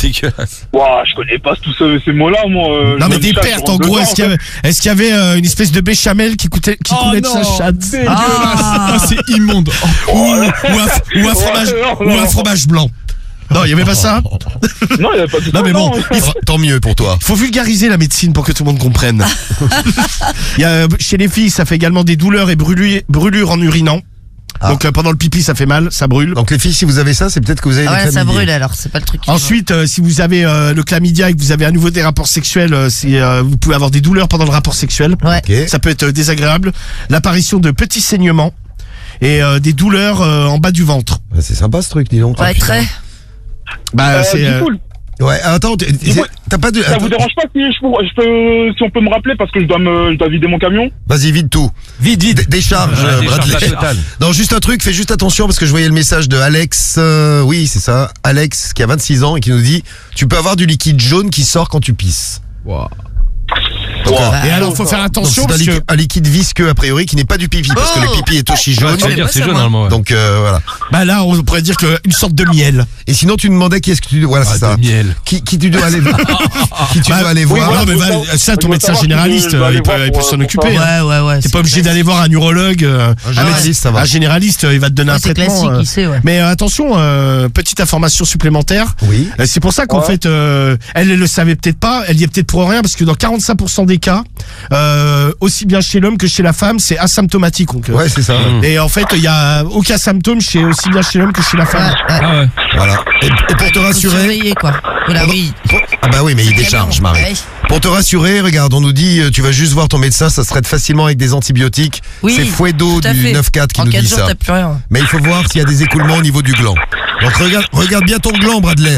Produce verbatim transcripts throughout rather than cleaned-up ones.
dégueulasse. Ouah, je connais pas tous ces, ces mots-là, moi. Euh, Non mais je des me chatte pertes sur en deux gros, ans, est-ce qu'il y avait, est-ce qu'il y avait euh, une espèce de béchamel qui, coûtait, qui Oh coulait de sa non, chatte dégueulasse. Ah, Ah, c'est immonde. ou, ou un, ou un fromage, Ouais, ou non, un non. fromage blanc. Non, il y avait pas ça. Non, il y a pas de Non mais bon, il faut, Tant mieux pour toi. faut vulgariser la médecine pour que tout le monde comprenne. Il y a, chez les filles, ça fait également des douleurs et brûlures, brûlures en urinant. Ah. Donc euh, pendant le pipi, ça fait mal, ça brûle. Donc les filles, si vous avez ça, c'est peut-être que vous avez Ah des ouais, ça chlamydia. brûle alors, c'est pas le truc. qui Ensuite, euh, si vous avez euh, le chlamydia et que vous avez à nouveau des rapports sexuels, euh, c'est, euh, vous pouvez avoir des douleurs pendant le rapport sexuel. va. Ouais. Ok. Ça peut être euh, désagréable. L'apparition de petits saignements et euh, des douleurs euh, en bas du ventre. Ouais, c'est sympa ce truc, dis donc. Ouais, très. Bah Euh, c'est du euh, coup, Ouais, attends, t'es- Du coup, t'as pas de. ça attends, vous dérange pas si je, peux, je peux, si on peut me rappeler parce que je dois me, je dois vider mon camion. Vas-y, vide tout. Vite, Dé- vite. Décharge, Ouais, euh, décharge Bradley. la totale. Non, juste un truc, fais juste attention parce que je voyais le message de Alex, euh, oui, c'est ça, Alex qui a vingt-six ans et qui nous dit tu peux avoir du liquide jaune qui sort quand tu pisses. Wow. Donc, Wow. euh, et alors faut faire donc attention c'est un, parce liqui- que un liquide visqueux a priori qui n'est pas du pipi parce que le Oh. pipi est aussi Ouais, jaune. tu veux dire, pas c'est ça, jaune moi. normalement. Ouais. Donc euh, voilà. bah là on pourrait dire que une sorte de miel. Et sinon tu demandais qui est-ce que tu voilà Ah, c'est ça. de miel. Qui, qui tu dois aller qui tu Bah, dois aller oui, voir. voilà, mais je va- veux ça je ton veux médecin savoir si généraliste, je dois euh, aller il peut, voir il peut pour, s'en pour occuper. ça. hein. Ouais, ouais, ouais. T'es c'est pas obligé classique. d'aller voir un urologue, euh, Un généraliste, ça va. un généraliste, euh, il va te donner Ouais, un c'est traitement. classique, euh. il sait, ouais. Mais euh, attention, euh, petite information supplémentaire. Oui. Euh, C'est pour ça qu'en Ouais. fait, euh, elle, elle le savait peut-être pas, elle y est peut-être pour rien, parce que dans quarante-cinq pour cent des cas, euh, aussi bien chez l'homme que chez la femme, c'est asymptomatique. Donc, euh, Ouais, c'est ça. Et en fait, il y a aucun symptôme chez aussi bien chez l'homme que chez la Ouais, femme. ouais. Ah ouais. Voilà. Et, et pour te Faut rassurer, surveiller, quoi. Voilà, oui. ah bah oui, mais il décharge, Marie. Ouais. Pour te rassurer, regarde, on nous dit euh, tu vas juste voir ton médecin, ça se traite facilement avec des antibiotiques. Oui, c'est Fouedo tout à du fait. neuf quatre qui En nous quatre dit jours, ça. t'as plus rien. Mais il faut voir s'il y a des écoulements au niveau du gland. Donc regarde, regarde bien ton gland, Bradley.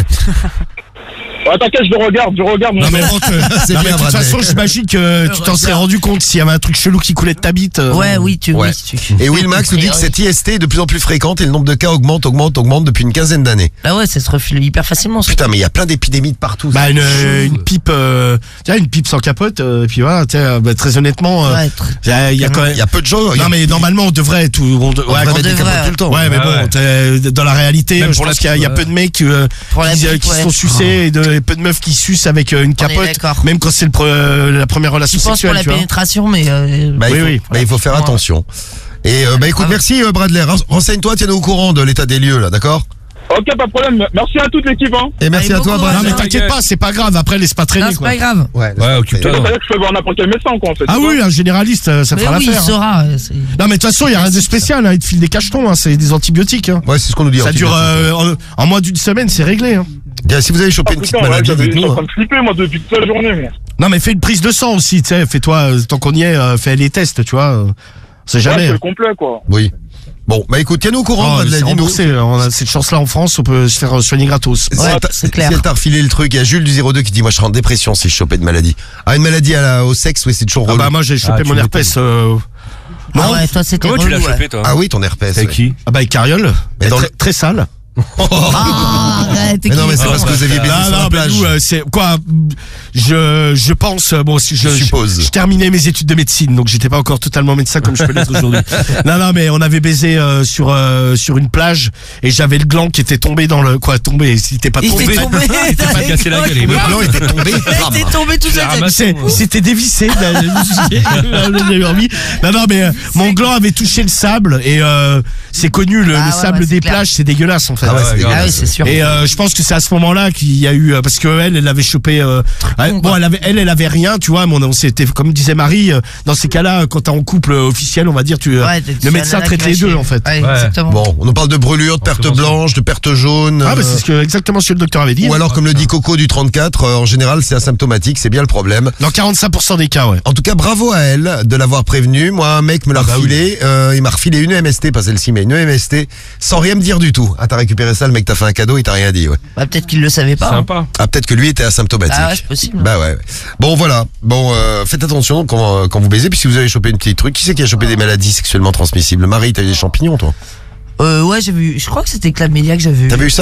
Ouais, t'inquiète, je le regarde, je regarde. mon Non mais frère. bon, te- C'est non, mais bien, de toute Bradley. façon, j'imagine que tu t'en serais rendu compte s'il y avait un truc chelou qui coulait de ta bite. euh. Ouais, oui, tu, Ouais. oui, tu. Et Willmax nous dit que cette I S T est de plus en plus fréquente et le nombre de cas augmente, augmente, augmente depuis une quinzaine d'années. Bah ouais, ça se refile hyper facilement. ça. Putain, mais il y a plein d'épidémies de partout. Bah c'est une, chaud. une pipe, euh, tiens, une pipe sans capote, euh, et puis voilà, tiens, bah, très honnêtement, euh, Ouais, tr- il y a, il y a quand même. Il y a peu de gens. il y a- Non mais normalement on devrait tout, on, de- on ouais, devrait quand- mettre des devrait, capotes tout le temps. ouais, mais Ah bon, ouais. t'es- dans la réalité, Même je pour pense la qu'il y a, il y a pipe, peu de mecs euh, Pour la qui, pipe, qui se ouais. sont sucés et, de, et peu de meufs qui sucent avec euh, une On est capote, d'accord. même quand c'est le pre- euh, la première relation Tu penses pour sexuelle, la tu vois. pénétration, mais. euh, Bah, il Oui, faut, oui. bah, il faut faire Ouais. attention. Et euh, bah écoute, Ah ouais. merci euh, Bradley. Ren- Renseigne-toi, tiens-nous au courant de l'état des lieux là, d'accord? Ok, pas de problème. Merci à toute l'équipe. Hein. Et merci Allez, à bon toi, courage. Non Bradley. mais t'inquiète pas, c'est pas grave. Après laisse pas traîner Non, c'est quoi. pas grave. Ouais, Ouais, occupe-toi. Ça veut dire que je peux voir n'importe quel médecin, quoi, en fait. Ah c'est ça oui, un généraliste, euh, ça Mais fera oui, il l'affaire. hein. saura. euh, c'est- Non mais de toute façon, il y a rien de spécial. Hein, il te file des cachetons, hein, c'est des antibiotiques. Hein. Ouais, c'est ce qu'on nous dit. Ça dure antibiotiques. euh, en, en moins d'une semaine, c'est réglé. Hein. Bien, si vous avez chopé Ah, une petite putain, ouais, maladie, j'avais- je suis dites-nous. en hein. train de flipper, moi, depuis toute la journée, moi. Non mais fais une prise de sang aussi, tu sais, fais-toi, euh, tant qu'on y est, euh, fais les tests, tu vois. euh, On sait Ouais, jamais. c'est le complet, quoi. Oui. Bon, bah écoute, tiens-nous au courant, Oh, mais Bradley, c'est dis-nous. remboursé, on a cette chance-là en France, on peut se faire euh, soigner gratos. Si Ouais, elle t'a- c'est si clair. elle t'a refilé le truc, il y a Jules du zéro deux qui dit moi je serais en dépression si je chopais de maladie. Ah, une maladie à la, au sexe, oui, c'est toujours Ah relou. bah moi j'ai chopé Ah, tu mon m'étonnes. herpès. Euh... Ah Non. ouais, toi, c'était Comment tu l'as relou, ouais. chopé, toi? Ah oui, ton herpès. Avec ouais. qui? Ah bah avec Cariole, Mais dans très, le- très sale. Ah, arrête, t'es Mais non, qui, mais c'est bon. parce que vous aviez baisé Non, sur la non, mais plage. nous, euh, c'est quoi Je, je pense, euh, bon, si je, Je suppose. je, je terminais mes études de médecine, donc j'étais pas encore totalement médecin comme je peux l'être aujourd'hui. Non, non, mais on avait baisé euh, sur euh, sur une plage et j'avais le gland qui était tombé dans le quoi, tombé. Il était pas Il tombé. était tombé. Il était pas cassé la gueule, il est Le mort. blanc était tombé. Il était tombé tout Je l'ai seul. ramassé. C'est- C'était dévissé. J'avais remis. Non, non, mais euh, mon gland avait touché le sable et euh, c'est connu, le, Ah le ouais, sable ouais, des c'est clair. plages, c'est dégueulasse en fait. Ah ouais, c'est Ah dégueulasse. oui, c'est sûr. Et euh, je pense que c'est à ce moment-là qu'il y a eu euh, parce que elle, elle avait chopé. Euh, elle- con, bon, quoi. elle avait, elle, elle avait rien, tu vois. Mais on, on s'était, comme disait Marie, euh, dans ces cas-là, quand t'es en couple officiel, on va dire, tu, euh, Ouais, t'es- le tu médecin as la traite les clasher. deux en fait. Ouais, Ouais. exactement. Bon, on nous parle de brûlures, de pertes prévention. blanches, de pertes jaunes. Ah bah euh, c'est ce que, exactement ce que le docteur avait dit. Ou alors, comme le dit Coco du trente-quatre, euh, en général, c'est asymptomatique, c'est bien le problème. Dans quarante-cinq pour cent des cas, ouais. En tout cas, bravo à elle de l'avoir prévenu. Moi, un mec me l'a Ah bah refilé. euh, il m'a refilé une E M S T, pas celle-ci, mais une E M S T, sans rien me dire du tout. Ah, t'as récupéré ça, le mec t'a fait un cadeau, il t'a rien dit, ouais. Bah, peut-être qu'il le savait pas. hein. Sympa. Ah, peut-être que lui était asymptomatique. Ah ouais, c'est possible. Bah ouais, ouais. Bon, voilà. Bon, euh, faites attention quand, euh, quand vous baisez, puis si vous avez chopé une petite truc, qui c'est qui a chopé des maladies sexuellement transmissibles? Marie, t'as eu des champignons, toi? Euh, ouais, j'ai vu. Je crois que c'était Chlamydia que j'avais vu. T'as vu ça, là?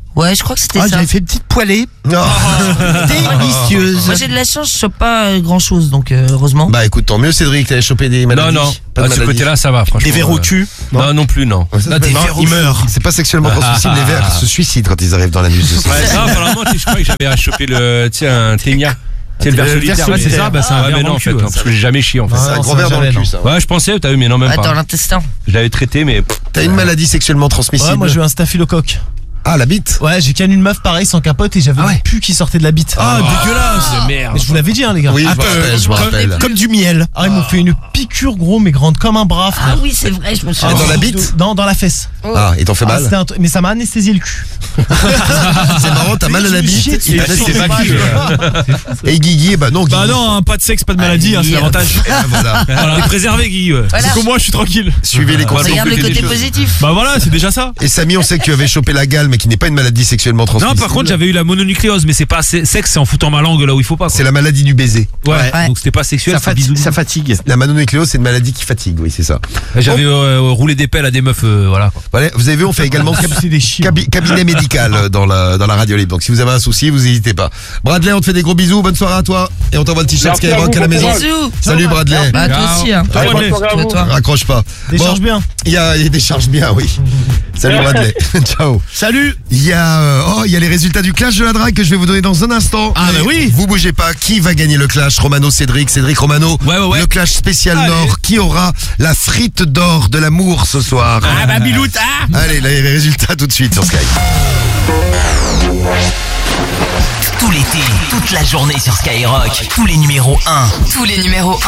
Ouais, je crois que c'était Ah, ça. j'avais fait une petite poêlée. Oh. Délicieuse. Moi j'ai de la chance, je chope pas grand chose, donc euh, heureusement. Bah écoute, tant mieux Cédric, t'avais chopé des Non, maladies. non. Pas de À ce maladies. côté-là, ça va, franchement. Des verres au euh, cul. Non, non plus, non. Ouais, ça, Là, des non, verres au il cul. meurt. C'est pas sexuellement transmissible, les vers se suicident quand ils arrivent dans la nuit. Ouais, ça, apparemment, tu sais, je crois que j'avais chopé le, tu sais, un ténia. Tu sais, le Le verre verre solitaire. Ouais, c'est solitaire. ça, bah, c'est un Ah, verre mais non, non, en fait, cul, hein, ouais. parce que j'ai jamais chié, en fait. C'est un non, gros ça, verre dans le jamais, cul, non. ça. Ouais, je pensais, t'as vu, mais non, même Ah, dans pas. l'intestin. Je l'avais traité, mais. T'as une maladie sexuellement transmissible? Ouais, moi j'ai eu un staphylocoque. Ah, la bite. Ouais, j'ai canné une meuf pareil sans capote et j'avais Ah ouais. du pu qui sortait de la bite. Ah, dégueulasse. Merde. Mais je vous l'avais dit, hein, les gars. Oui, je me Attends, rappelle, je me comme- rappelle. Comme du miel. Ah, ils m'ont fait une piqûre, gros, mais grande comme un bras, Ah frère. oui, c'est vrai, je me Ah, souviens. dans la bite? Dans, dans la fesse. Ah, il t'en fait Ah, mal? c'était un truc- mais ça m'a anesthésié le cul. C'est marrant, t'as mal à la Je me chiais bite. dessus, il je t'anesthésie sais le pas, cul. je- Et Guigui, bah non, Guigui. Bah non, hein, pas de sexe, pas de maladie, hein, c'est Guy, l'avantage. Eh ben voilà. Voilà, t'es préservé, Guy. ouais. Voilà. C'est que moi, je suis tranquille. Suivez les conseils. Regarde le compléter côté des choses. positif. Bah voilà, c'est déjà ça. Et Samy, on sait que tu avais chopé la gale, mais qui n'est pas une maladie sexuellement Non, transmissible. par contre, j'avais eu la mononucléose, mais c'est pas se- sexe, c'est en foutant ma langue là où il faut pas. Quoi. C'est la maladie du baiser. Ouais. Ouais. Donc c'était pas sexuel, Ça, c'est fati- bisous. ça fatigue. La mononucléose, c'est une maladie qui fatigue, oui, c'est ça. J'avais euh, roulé des pelles à des meufs, euh, voilà. Quoi. Voilà, vous avez vu, on fait également cab- C'est des chiens. cabi- cabinet médical euh, dans la, dans la radio libre. Donc si vous avez un souci, vous n'hésitez pas. Bradley, on te fait des gros bisous, bonne soirée à toi. Et on t'envoie le t-shirt Merci à Skyrock vous, à la bon maison. courage. Bisous. Salut Bradley. Bah toi Ciao. aussi, hein. Ciao, Bonne Bradley. soirée à Toi, vous. toi. Raccroche pas. Décharge Bon, bien. Il y a, il y a des charges bien, oui. Salut Bradley. Ciao. Salut. Il y a, euh, oh, il y a les résultats du clash de la drague que je vais vous donner dans un instant. Ah, Mais bah oui. Vous bougez pas. Qui va gagner le clash? Romano, Cédric, Cédric, Romano. Ouais, ouais, ouais. Le clash spécial Allez. Nord. Qui aura la frite d'or de l'amour ce soir? Ah bah Biloute, ah Allez, là, les résultats tout de suite sur Sky. Tout l'été, toute la journée sur Skyrock, tous les numéros un. Tous les numéros